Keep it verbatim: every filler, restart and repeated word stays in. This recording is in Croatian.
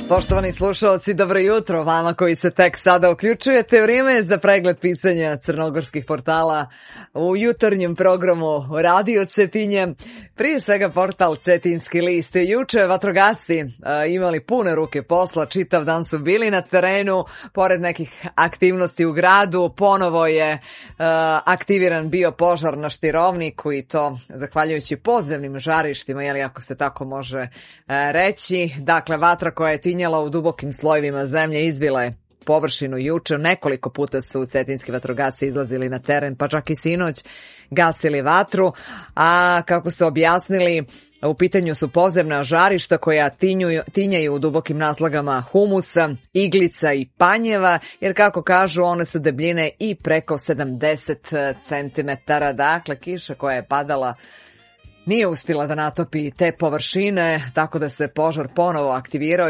Poštovani slušalci, dobro jutro vama koji se tek sada uključujete. Vrijeme je za pregled pisanja crnogorskih portala u jutarnjem programu Radio Cetinje. Prije svega portal Cetinski list. Juče vatrogasci uh, imali pune ruke posla, čitav dan su bili na terenu, pored nekih aktivnosti u gradu. Ponovo je uh, aktiviran bio požar na Štirovniku i to zahvaljujući podzemnim žarištima, jeli, ako se tako može uh, reći. Dakle, vatra koja je tinjala u dubokim slojevima zemlje izbila je površinu juče. Nekoliko puta su cetinski vatrogasci izlazili na teren, pa čak i sinoć gasili vatru, a kako su objasnili, u pitanju su podzemna žarišta koja tinjuju, tinjaju u dubokim naslagama humusa, iglica i panjeva, jer kako kažu, one su debljine i preko sedamdeset centimetara. Dakle, kiša koja je padala nije uspjela da natopi te površine, tako da se požar ponovo aktivirao